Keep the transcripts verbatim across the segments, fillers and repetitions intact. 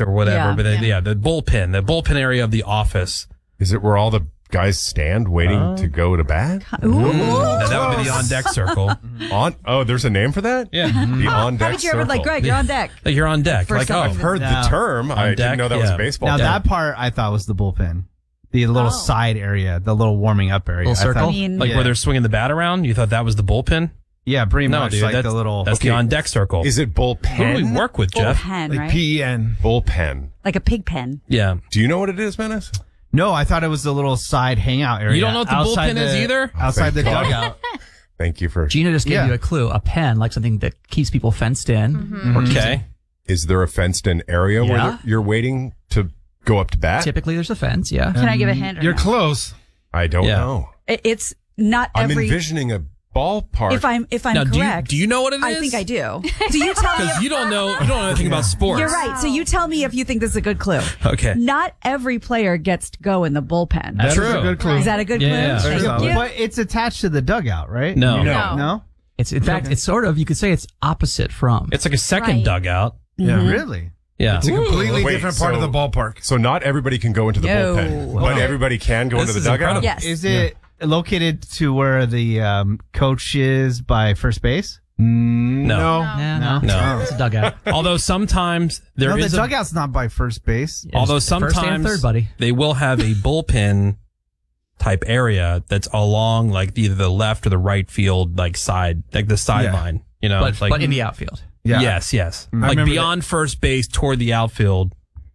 office or whatever. Yeah, but yeah. yeah, the bullpen, the bullpen area of the office. Is it where all the guys stand waiting Uh, to go to bat? Ooh. Now, that would be the on deck circle. On oh, there's a name for that? Yeah. The on deck How did you ever circle. like, Greg, you're on deck? Like you're on deck. For like, some oh, I've heard No. the term. I deck, didn't know that was yeah. a baseball Now term. that part I thought was the bullpen, the little Oh. side area, the little warming up area. Little I thought- circle? I mean, like Yeah. where they're swinging the bat around. You thought that was the bullpen? yeah, pretty No, much dude, like that's the little. that's Okay. the on deck circle. Is it Who do we bullpen? work with, Jeff? bullpen, Like right? P E N. Bullpen. Like a pig pen. Yeah. Do you know what it is, Menace? No, I thought it was the little side hangout area. You don't know what the outside bullpen is the- either? Outside the Thank God. dugout. Thank you for. Gina just gave Yeah. you a clue. A pen, like something that keeps people fenced in. Mm-hmm. Or keeps Okay. Is there a fenced-in area where Yeah. they're- you're waiting to go up to bat? Typically, there's a fence. Yeah. Can I give a hint? Or You're no? close. I don't Yeah. know. It- It's not I'm every. envisioning a ballpark. If I'm if I'm Now, do you, correct, do you know what it is? I think I do. Do you tell me? Because If, you don't know, you don't know anything about sports. you're right. So you tell me if you think this is a good clue. Okay. Not every player gets to go in the bullpen. That's That is true. a good clue. Is that a good Yeah, clue? yeah. Thank Very solid. you. But it's attached to the dugout, right? No. No. No? It's in fact, it's sort of, you could say it's opposite from. It's like a second Right. dugout. Yeah. Really? Yeah. It's a completely Wait, different part so- of the ballpark. So not everybody can go into the No. bullpen, but Okay. everybody can go This into the is dugout. incredible. Yes. Is it located to where the um, coach is by first base? No. Yeah, No. No. It's a dugout. Although sometimes there no, the is a, dugout's not by first base. although It's first and sometimes third, buddy. they will have a bullpen type area that's along like either the left or the right field like side, like the sideline. You know, But, like but in the outfield. Yeah. yes, yes, like remember beyond first base toward the outfield.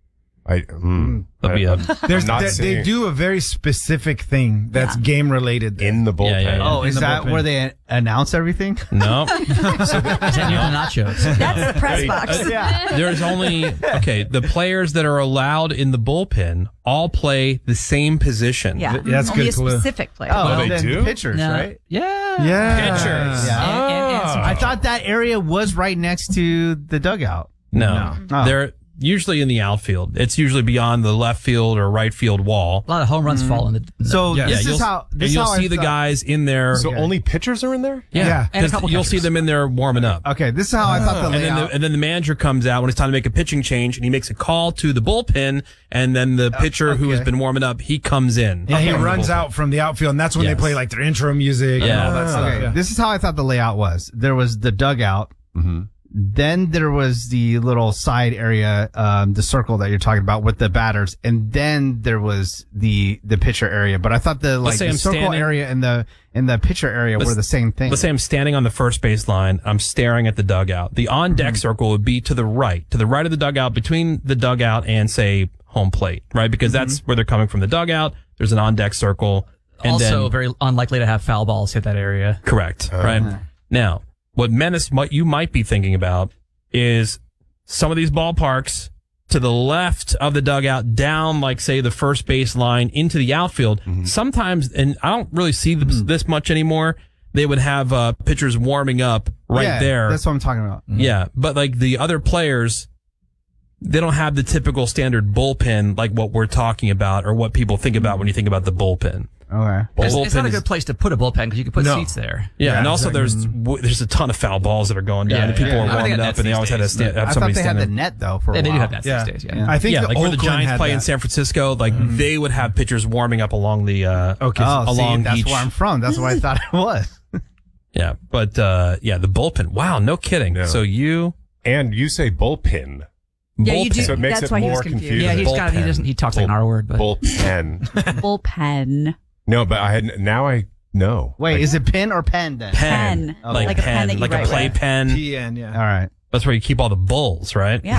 I, mm, There'll be I- a There's, not they, they seeing- do a very specific thing that's game related. in the bullpen. Yeah, yeah, yeah. Oh, In is the that bullpen. where they announce everything? no. Is that near the nachos? That's the press box. yeah. There's only okay. The players that are allowed in the bullpen all play the same position. Yeah. That's Only good a clue. specific player. Oh, Oh, they then do? pitchers, No. right? Yeah. Yeah. Pitchers. Yeah. And, and, and some- I thought that area was right next to the dugout. No, No. Oh. they're usually in the outfield. It's usually beyond the left field or right field wall. a lot of home runs fall in the. in the- So Yeah. this you'll, is how this and you'll how I see the thought- guys in there. So Okay. only pitchers are in there? yeah, Yeah. And a 'cause couple you'll see catchers. them in there warming up. Okay, this is how I thought the And then, layout. the, and then the manager comes out when it's time to make a pitching change, and he makes a call to the bullpen, and then the pitcher who has okay. been warming up, he comes in. Yeah, he from the runs bullpen. out from the outfield, and that's when Yes. they play like their intro music and Yeah. all that stuff. okay, Yeah. this is how I thought the layout was. There was the dugout. Mm-hmm. Then there was the little side area, um, the circle that you're talking about with the batters, and then there was the the pitcher area. But I thought the like say the I'm circle standing- area and the and the pitcher area Let's- were the same thing. Let's say I'm standing on the first base line. I'm staring at the dugout. The on deck Mm-hmm. circle would be to the right, to the right of the dugout, between the dugout and say home plate, right? Because Mm-hmm. that's where they're coming from the dugout. There's an on deck circle. And also, then, very unlikely to have foul balls hit that area. correct, right? Now, what Menace, what you might be thinking about is some of these ballparks to the left of the dugout, down like say the first base line into the outfield. Sometimes, and I don't really see this, this much anymore. They would have uh, pitchers warming up right Yeah, there. That's what I'm talking about. Yeah, but like the other players, they don't have the typical standard bullpen like what we're talking about or what people think about when you think about the bullpen. Okay. It's, it's not Bullpen a is- good place to put a bullpen because you can put No. seats there. Yeah, Yeah, and also exactly. there's w- there's a ton of foul balls that are going down, Yeah, and people yeah. are I think warming that up, nets and they these always had to days, stand, but- have I thought somebody they had the standing. net though for a Yeah, they while. do have that Yeah. these days. Yeah. Yeah. I think Yeah, the like where the Oakland Giants had play that. in San Francisco, like they would have pitchers warming up along the uh, Okay. Oh, along see, that's each. where I'm from. That's what I thought it was. Yeah, but uh, yeah, the bullpen. Wow, no kidding. Yeah. So you And you say bullpen. Yeah, you do. bullpen. So it makes That's it why he was more confused. confusing. Yeah, he's got. He Bullpen. doesn't. He talks like an Bull- R word, but Bullpen. Bullpen. No, but I had now I know. Wait, Like, is it pen or pen then? pen, Pen. like, Like a pen pen, that you like a write play with. pen. T N, yeah. All right. That's where you keep all the bulls, right? Yeah.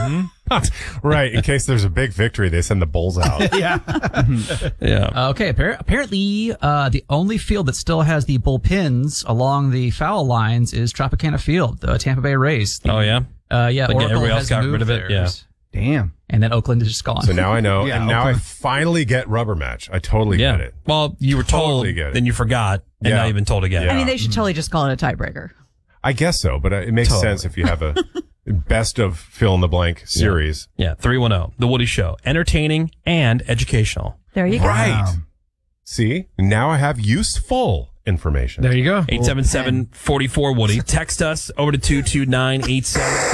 right? In case there's a big victory, they send the bulls out. Yeah. Yeah. Uh, okay, appar- apparently uh, the only field that still has the bullpens along the foul lines is Tropicana Field, the Tampa Bay Rays. Oh yeah. Uh, yeah, Like, Oracle everybody else has got rid moved of it? theirs. Damn. And then Oakland is just gone. So now I know, Yeah, and now I Oakland. finally get rubber match. I totally Yeah. get it. Well, you were told, Totally get it. then you forgot, and Yeah. now you've been told again. Yeah. I mean, they should totally just call it a tiebreaker. I guess so, but uh, it makes Totally. sense if you have a best of fill in the blank series. Yeah, three one zero. The Woody Show. Entertaining and educational. There you go. Right. See, now I have useful information. There you go. eight seven seven, four four, Woody. Text us over to two two nine eight seven.